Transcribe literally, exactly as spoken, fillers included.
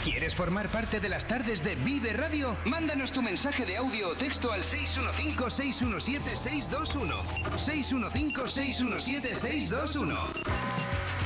¿Quieres formar parte de las tardes de Vive Radio? Mándanos tu mensaje de audio o texto al seis uno cinco, seis uno siete, seis dos uno. seis uno cinco, seis uno siete, seis dos uno.